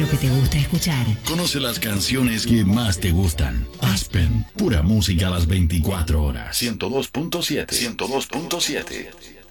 lo que te gusta escuchar. Conoce las canciones que más te gustan. Aspen, pura música a las 24 horas. 102.7. 102.7.